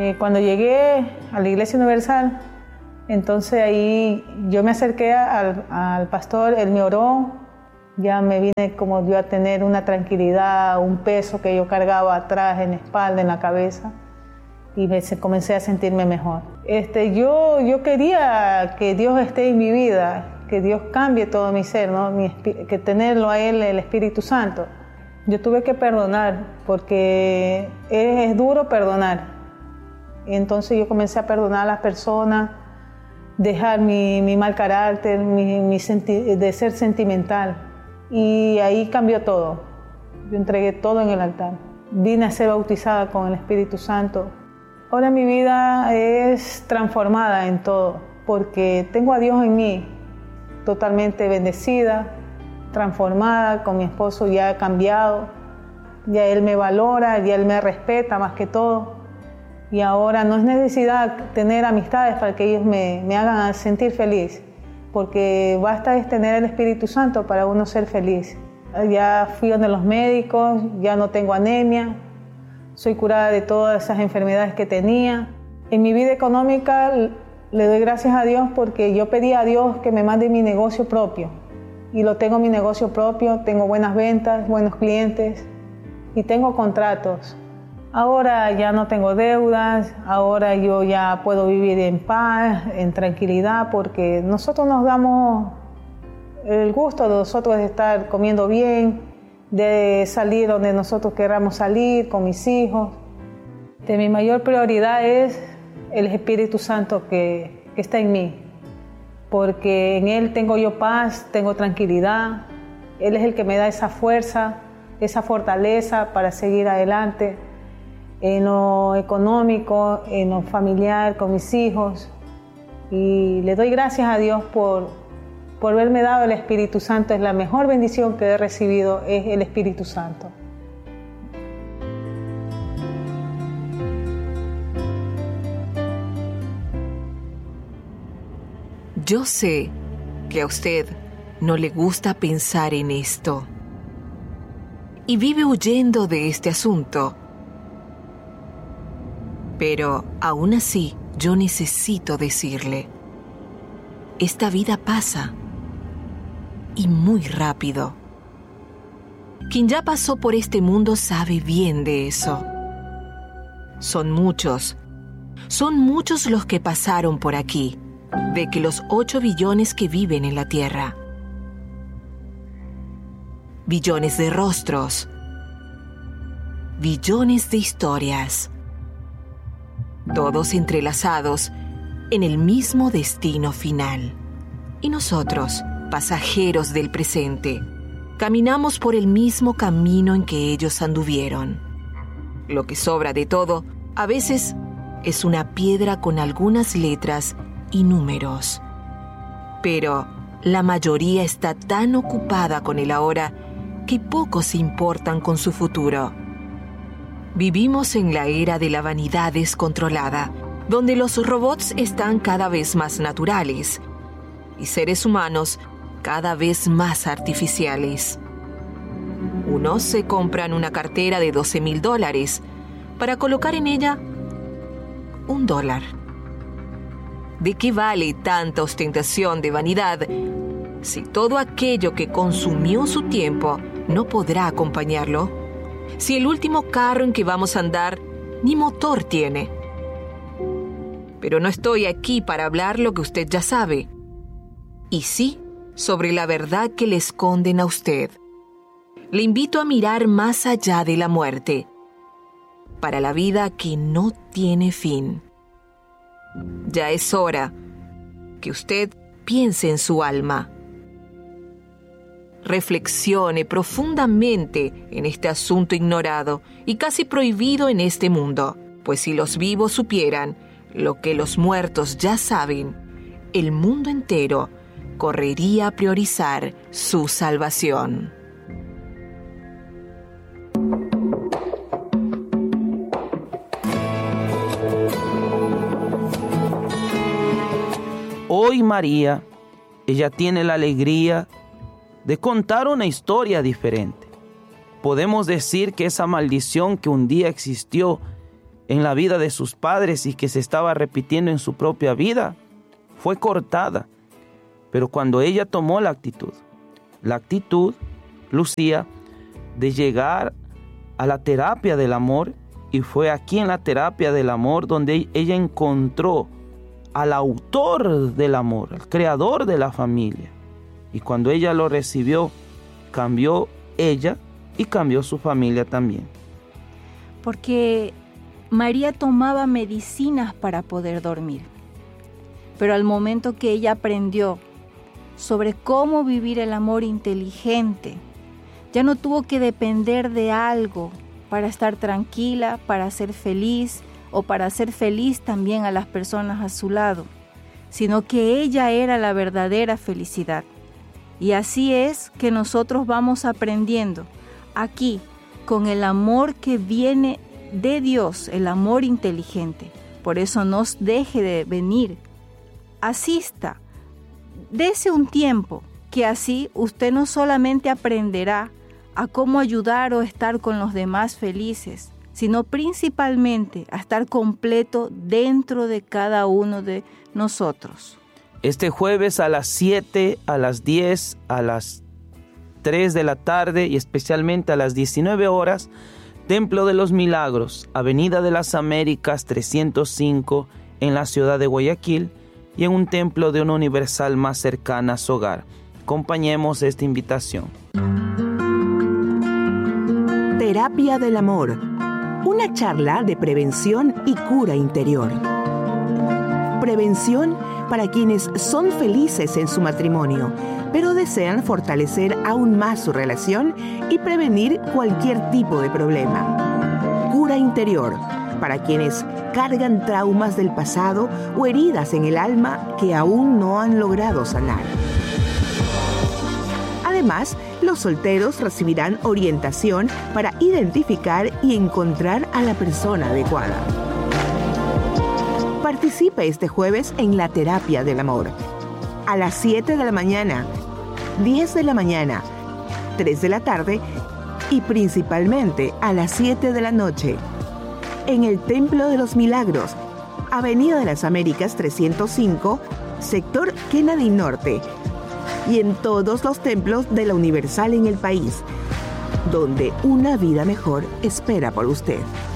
Cuando llegué a la Iglesia Universal, entonces ahí yo me acerqué al pastor, él me oró, ya me vine como yo a tener una tranquilidad, un peso que yo cargaba atrás en la espalda, en la cabeza, y comencé a sentirme mejor. Yo quería que Dios esté en mi vida, que Dios cambie todo mi ser, ¿no? Que tenerlo a Él, el Espíritu Santo. Yo tuve que perdonar porque es duro perdonar. Entonces yo comencé a perdonar a las personas, dejar mi mal carácter, de ser sentimental. Y ahí cambió todo. Yo entregué todo en el altar. Vine a ser bautizada con el Espíritu Santo. Ahora mi vida es transformada en todo, porque tengo a Dios en mí, totalmente bendecida, transformada, con mi esposo ya he cambiado, ya Él me valora, ya Él me respeta más que todo. Y ahora no es necesidad tener amistades para que ellos me hagan sentir feliz, porque basta es tener el Espíritu Santo para uno ser feliz. Ya fui donde los médicos, ya no tengo anemia, soy curada de todas esas enfermedades que tenía. En mi vida económica le doy gracias a Dios porque yo pedí a Dios que me mande mi negocio propio. Y lo tengo mi negocio propio, tengo buenas ventas, buenos clientes y tengo contratos. Ahora ya no tengo deudas, ahora yo ya puedo vivir en paz, en tranquilidad, porque nosotros nos damos el gusto de nosotros de estar comiendo bien, de salir donde nosotros queramos salir con mis hijos. Mi mayor prioridad es el Espíritu Santo que está en mí, porque en Él tengo yo paz, tengo tranquilidad. Él es el que me da esa fuerza, esa fortaleza para seguir adelante en lo económico, en lo familiar, con mis hijos. Y le doy gracias a Dios por haberme dado el Espíritu Santo. Es la mejor bendición que he recibido, es el Espíritu Santo. Yo sé que a usted no le gusta pensar en esto y vive huyendo de este asunto. Pero aún así, yo necesito decirle, esta vida pasa, y muy rápido. Quien ya pasó por este mundo sabe bien de eso. Son muchos los que pasaron por aquí, de que los 8 billones que viven en la Tierra. Billones de rostros, billones de historias, todos entrelazados en el mismo destino final. Y nosotros, pasajeros del presente, caminamos por el mismo camino en que ellos anduvieron. Lo que sobra de todo, a veces, es una piedra con algunas letras y números. Pero la mayoría está tan ocupada con el ahora que pocos se importan con su futuro. Vivimos en la era de la vanidad descontrolada, donde los robots están cada vez más naturales y seres humanos cada vez más artificiales. Unos se compran una cartera de $12,000 para colocar en ella $1. ¿De qué vale tanta ostentación de vanidad si todo aquello que consumió su tiempo no podrá acompañarlo? Si el último carro en que vamos a andar ni motor tiene. Pero no estoy aquí para hablar lo que usted ya sabe. Y sí, sobre la verdad que le esconden a usted. Le invito a mirar más allá de la muerte, para la vida que no tiene fin. Ya es hora que usted piense en su alma. Reflexione profundamente en este asunto ignorado y casi prohibido en este mundo, pues si los vivos supieran lo que los muertos ya saben, el mundo entero correría a priorizar su salvación. Hoy María, ella tiene la alegría de contar una historia diferente. Podemos decir que esa maldición que un día existió en la vida de sus padres y que se estaba repitiendo en su propia vida, fue cortada. Pero cuando ella tomó la actitud, Lucía, de llegar a la terapia del amor, y fue aquí en la terapia del amor donde ella encontró al autor del amor, al creador de la familia. Y cuando ella lo recibió, cambió ella y cambió su familia también. Porque María tomaba medicinas para poder dormir. Pero al momento que ella aprendió sobre cómo vivir el amor inteligente, ya no tuvo que depender de algo para estar tranquila, para ser feliz o para hacer feliz también a las personas a su lado, sino que ella era la verdadera felicidad. Y así es que nosotros vamos aprendiendo aquí con el amor que viene de Dios, el amor inteligente. Por eso no deje de venir, asista, dese un tiempo, que así usted no solamente aprenderá a cómo ayudar o estar con los demás felices, sino principalmente a estar completo dentro de cada uno de nosotros. Este jueves a las 7, a las 10, a las 3 de la tarde y especialmente a las 19 horas, Templo de los Milagros, Avenida de las Américas 305 en la ciudad de Guayaquil, y en un templo de una universal más cercana a su hogar. Acompañemos esta invitación. Terapia del Amor, una charla de prevención y cura interior. Prevención para quienes son felices en su matrimonio, pero desean fortalecer aún más su relación y prevenir cualquier tipo de problema. Cura interior, para quienes cargan traumas del pasado o heridas en el alma que aún no han logrado sanar. Además, los solteros recibirán orientación para identificar y encontrar a la persona adecuada. Participe este jueves en la Terapia del Amor. A las 7 de la mañana, 10 de la mañana, 3 de la tarde y principalmente a las 7 de la noche. En el Templo de los Milagros, Avenida de las Américas 305, sector Kennedy Norte, y en todos los templos de la Universal en el país, donde una vida mejor espera por usted.